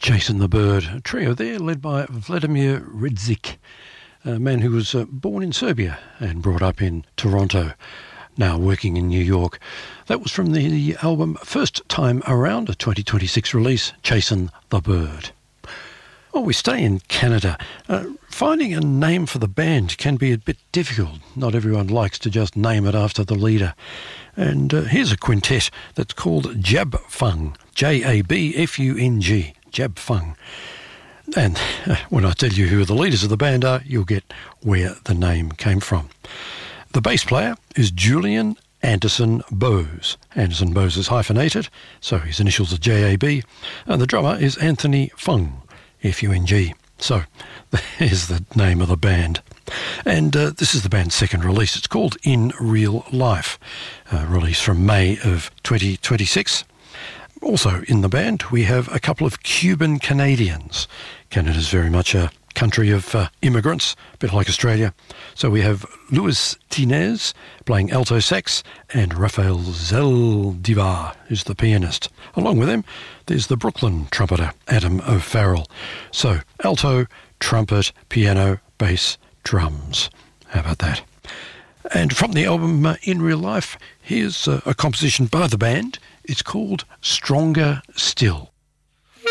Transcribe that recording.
Jason the Bird, a trio there led by Vladimir Ridzik, a man who was born in Serbia and brought up in Toronto, now working in New York. That was from the album First Time Around, a 2026 release, Jason the Bird. Well, we stay in Canada. Finding a name for the band can be a bit difficult. Not everyone likes to just name it after the leader. And here's a quintet that's called Jab Fung, Jabfung, Jab Fung. And when I tell you who the leaders of the band are, you'll get where the name came from. The bass player is Julian Anderson Bose. Anderson Bose is hyphenated, so his initials are JAB. And the drummer is Anthony Fung, Fung. So there's the name of the band. And this is the band's second release. It's called In Real Life, released from May of 2026. Also in the band, we have a couple of Cuban Canadians. Canada's very much a country of immigrants, a bit like Australia. So we have Luis Tinez playing alto sax and Rafael Zaldivar, who's the pianist. Along with him, there's the Brooklyn trumpeter, Adam O'Farrell. So alto, trumpet, piano, bass, drums. How about that? And from the album In Real Life, here's a composition by the band. It's called Stronger Still.